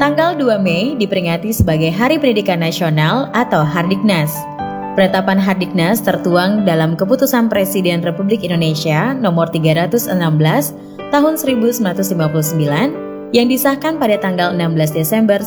Tanggal 2 Mei diperingati sebagai Hari Pendidikan Nasional atau Hardiknas. Penetapan Hardiknas tertuang dalam Keputusan Presiden Republik Indonesia Nomor 316 Tahun 1959 yang disahkan pada tanggal 16 Desember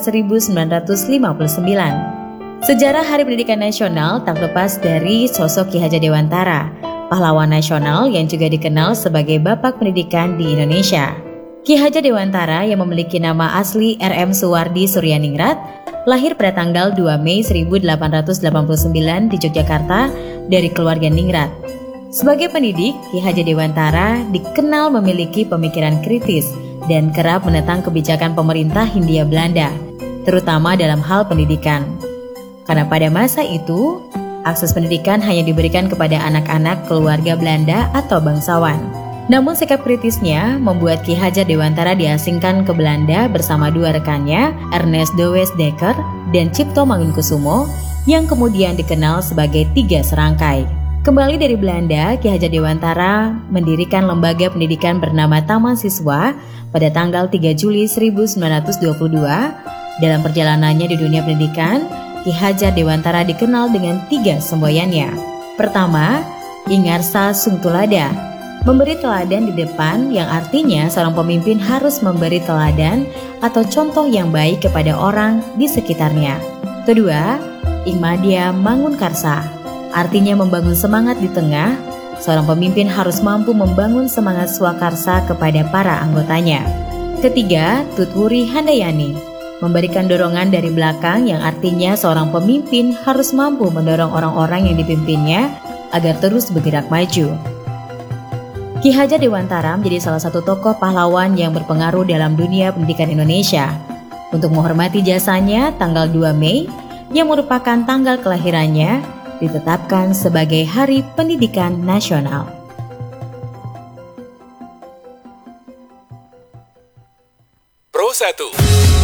1959. Sejarah Hari Pendidikan Nasional tak lepas dari sosok Ki Hajar Dewantara, pahlawan nasional yang juga dikenal sebagai Bapak Pendidikan di Indonesia. Ki Hajar Dewantara yang memiliki nama asli R.M. Suwardi Suryaningrat lahir pada tanggal 2 Mei 1889 di Yogyakarta dari keluarga ningrat. Sebagai pendidik, Ki Hajar Dewantara dikenal memiliki pemikiran kritis dan kerap menentang kebijakan pemerintah Hindia Belanda, terutama dalam hal pendidikan. Karena pada masa itu, akses pendidikan hanya diberikan kepada anak-anak keluarga Belanda atau bangsawan. Namun sikap kritisnya membuat Ki Hajar Dewantara diasingkan ke Belanda bersama dua rekannya, Ernest de Westdekker dan Cipto Mangunkusumo, yang kemudian dikenal sebagai Tiga Serangkai. Kembali dari Belanda, Ki Hajar Dewantara mendirikan lembaga pendidikan bernama Taman Siswa pada tanggal 3 Juli 1922. Dalam perjalanannya di dunia pendidikan, Ki Hajar Dewantara dikenal dengan tiga semboyannya. Pertama, Ingarsa Sungtulada, memberi teladan di depan, yang artinya seorang pemimpin harus memberi teladan atau contoh yang baik kepada orang di sekitarnya. Kedua, Ingmadya Mangunkarsa, artinya membangun semangat di tengah. Seorang pemimpin harus mampu membangun semangat swakarsa kepada para anggotanya. Ketiga, Tutwuri Handayani, memberikan dorongan dari belakang, yang artinya seorang pemimpin harus mampu mendorong orang-orang yang dipimpinnya agar terus bergerak maju. Ki Hajar Dewantara menjadi salah satu tokoh pahlawan yang berpengaruh dalam dunia pendidikan Indonesia. Untuk menghormati jasanya, tanggal 2 Mei, yang merupakan tanggal kelahirannya, ditetapkan sebagai Hari Pendidikan Nasional. Pro 1